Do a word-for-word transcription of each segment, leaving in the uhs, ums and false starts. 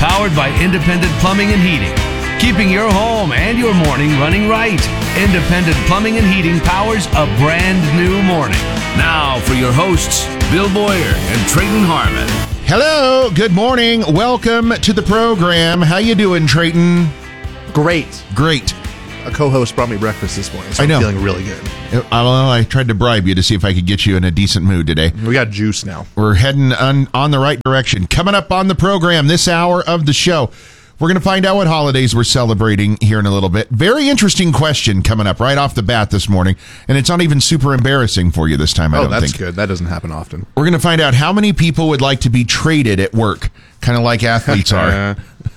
Powered by Independent Plumbing and Heating. Keeping your home and your morning running right. Independent Plumbing and Heating powers a brand new morning. Now for your hosts, Bill Boyer and Trayton Harmon. Hello, good morning. Welcome to the program. How you doing, Trayton? Great. Great. A co-host brought me breakfast this morning, so I know. I'm feeling really good. I, well, I tried to bribe you to see if I could get you in a decent mood today. We got juice now. We're heading on, on the right direction. Coming up on the program, this hour of the show, we're going to find out what holidays we're celebrating here in a little bit. Very interesting question coming up right off the bat this morning, and it's not even super embarrassing for you this time, I Oh, don't that's think. good. That doesn't happen often. We're going to find out how many people would like to be traded at work, kind of like athletes are.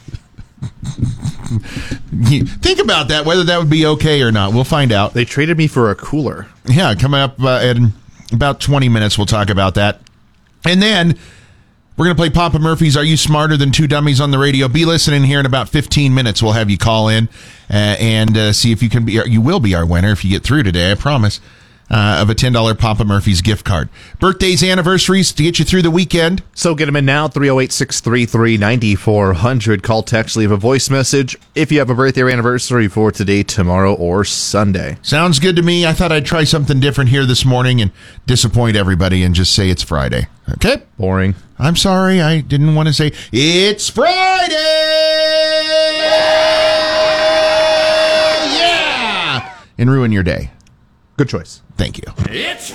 Think about that, whether that would be okay or not. We'll find out. They traded me for a cooler. Yeah, coming up uh, in about twenty minutes, we'll talk about that. And then we're going to play Papa Murphy's Are You Smarter Than Two Dummies on the radio. Be listening here in about fifteen minutes. We'll have you call in uh, and uh, see if you can be, you will be our winner if you get through today, I promise, uh, of a ten dollars Papa Murphy's gift card. Birthdays, anniversaries to get you through the weekend. So get them in now, three oh eight, six three three, nine four hundred. Call, text, leave a voice message if you have a birthday or anniversary for today, tomorrow, or Sunday. Sounds good to me. I thought I'd try something different here this morning and disappoint everybody and just say it's Friday. Okay? Boring. I'm sorry. I didn't want to say it's Friday. Yeah! And ruin your day. Good choice. Thank you. It's